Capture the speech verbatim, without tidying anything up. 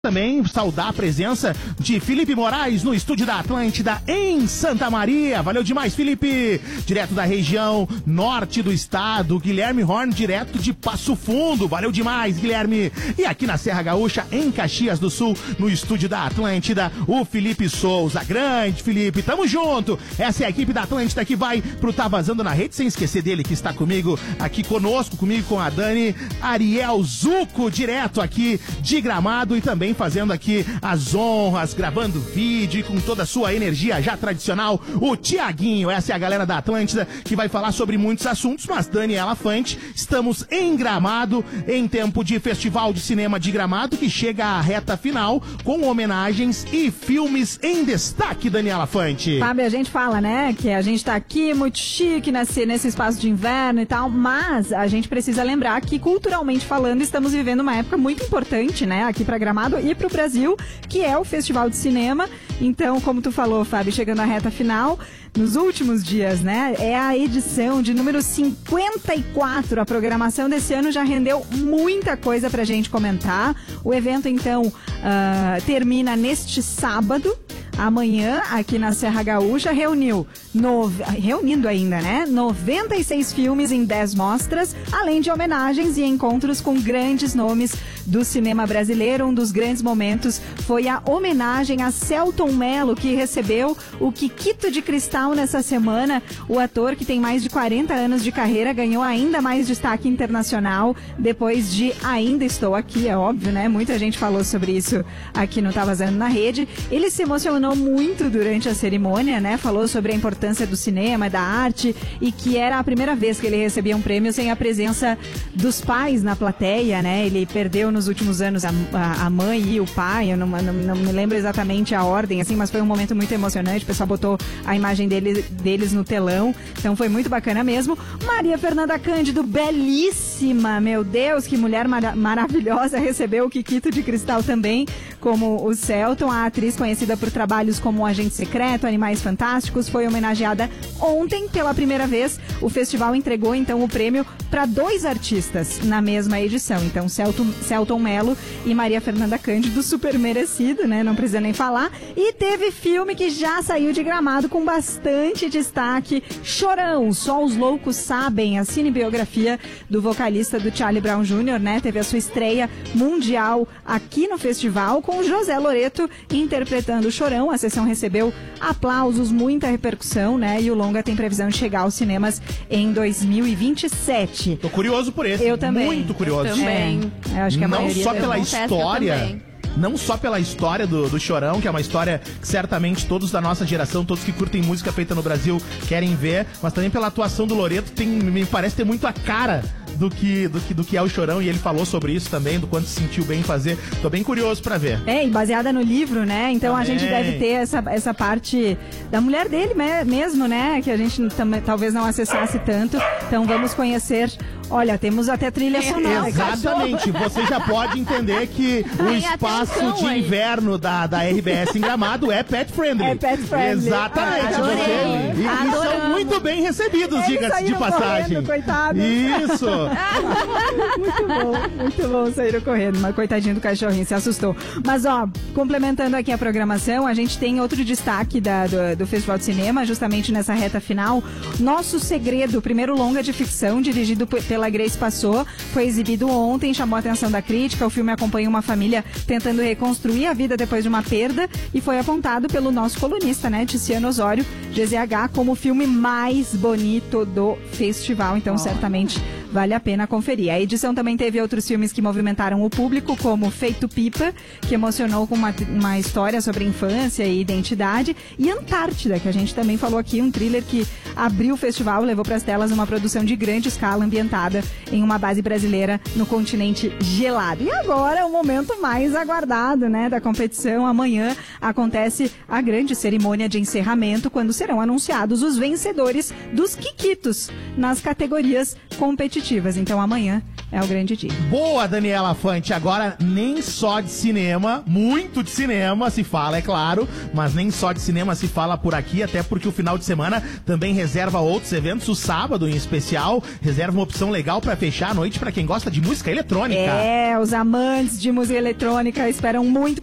Também saudar a presença de Felipe Moraes no estúdio da Atlântida em Santa Maria. Valeu demais, Felipe! Direto da região norte do estado, Guilherme Horn, direto de Passo Fundo. Valeu demais, Guilherme! E aqui na Serra Gaúcha, em Caxias do Sul, no estúdio da Atlântida, o Felipe Souza. Grande, Felipe! Tamo junto! Essa é a equipe da Atlântida que vai pro Tá Vazando na Rede, sem esquecer dele que está comigo, aqui conosco, comigo com a Dani, Ariel Zucco, direto aqui de Gramado e também fazendo aqui as honras, gravando vídeo e com toda a sua energia já tradicional, o Tiaguinho. Essa é a galera da Atlântida que vai falar sobre muitos assuntos, mas Daniela Fante, estamos em Gramado, em tempo de Festival de Cinema de Gramado, que chega à reta final com homenagens e filmes em destaque, Daniela Fante. Fábio, a gente fala, né, que a gente tá aqui muito chique nesse, nesse espaço de inverno e tal, mas a gente precisa lembrar que, culturalmente falando, estamos vivendo uma época muito importante, né, aqui pra Gramado e para o Brasil, que é o Festival de Cinema. Então, como tu falou, Fábio, chegando à reta final, nos últimos dias, né, é a edição de número cinquenta e quatro. A programação desse ano já rendeu muita coisa pra gente comentar. O evento, então, uh, termina neste sábado. Amanhã, aqui na Serra Gaúcha, reuniu, nove, reunindo ainda, né, noventa e seis filmes em dez mostras, além de homenagens e encontros com grandes nomes do cinema brasileiro. Um dos grandes momentos foi a homenagem a Selton Mello, que recebeu o Kikito de Cristal nessa semana. O ator, que tem mais de quarenta anos de carreira, ganhou ainda mais destaque internacional depois de Ainda Estou Aqui, é óbvio, né? Muita gente falou sobre isso aqui no Tá Vazando na Rede. Ele se emocionou muito durante a cerimônia, né? Falou sobre a importância do cinema, da arte, e que era a primeira vez que ele recebia um prêmio sem a presença dos pais na plateia, né? Ele perdeu nos últimos anos a, a, a mãe e o pai, eu não, não, não me lembro exatamente a ordem, assim, mas foi um momento muito emocionante. O pessoal botou a imagem dele, deles no telão, então foi muito bacana mesmo. Maria Fernanda Cândido, belíssima, meu Deus, que mulher mara- maravilhosa, recebeu o Kikito de Cristal também, como o Selton. A atriz, conhecida por trabalhos como Agente Secreto, Animais Fantásticos, foi homenageada ontem pela primeira vez. O festival entregou então o prêmio para dois artistas na mesma edição, então Selton, Selton Mello e Maria Fernanda Cândido, super merecido, né? Não precisa nem falar. E teve filme que já saiu de Gramado com bastante destaque, Chorão, Só os Loucos Sabem, a cinebiografia do vocalista do Charlie Brown Júnior, né? Teve a sua estreia mundial aqui no festival, com José Loreto interpretando o Chorão. A sessão recebeu aplausos, muita repercussão, né? E o longa tem previsão de chegar aos cinemas em dois mil e vinte e sete. Tô curioso por esse. Eu também. Muito curioso. Eu também. É, eu acho que a Não maioria só deu. pela confesso que eu história... também. Não só pela história do, do Chorão, que é uma história que certamente todos da nossa geração, todos que curtem música feita no Brasil querem ver, mas também pela atuação do Loreto, tem, me parece ter muito a cara do que, do, que, do que é o Chorão, e ele falou sobre isso também, do quanto se sentiu bem em fazer. Tô bem curioso pra ver. É, e baseada no livro, né? Então Também. a gente deve ter essa, essa parte da mulher dele me- mesmo, né? Que a gente tam- talvez não acessasse tanto. Então vamos conhecer. Olha, temos até trilha sonora. Exatamente, você já pode entender que o Tem espaço atenção de aí. inverno da, da R B S em Gramado é pet friendly. É pet friendly. Exatamente. Adorei. Você, e, e são Adoramos. muito bem recebidos, Eles diga-se de saíram passagem. correndo, coitados. Isso. Muito bom, muito bom, saíram correndo, mas coitadinho do cachorrinho, se assustou. Mas ó, complementando aqui a programação, a gente tem outro destaque da, do, do Festival de Cinema, justamente nessa reta final. Nosso Segredo, o primeiro longa de ficção, dirigido p- pela Grace Passou, foi exibido ontem, chamou a atenção da crítica. O filme acompanha uma família tentando reconstruir a vida depois de uma perda e foi apontado pelo nosso colunista, né, Ticiano Osório, G Z H, como o filme mais bonito do festival, então certamente vale a pena conferir. A edição também teve outros filmes que movimentaram o público, como Feito Pipa, que emocionou com uma, uma história sobre infância e identidade, e Antártida, que a gente também falou aqui, um thriller que abriu o festival, levou para as telas uma produção de grande escala ambientada em uma base brasileira no continente gelado. E agora, o momento mais aguardado, né, da competição. Amanhã acontece a grande cerimônia de encerramento, quando serão anunciados os vencedores dos Kikitos nas categorias competitivas. Então amanhã é o grande dia. Boa, Daniela Fante. Agora, nem só de cinema, muito de cinema se fala, é claro, mas nem só de cinema se fala por aqui, até porque o final de semana também reserva outros eventos. O sábado, em especial, reserva uma opção legal pra fechar a noite pra quem gosta de música eletrônica. É, os amantes de música eletrônica esperam muito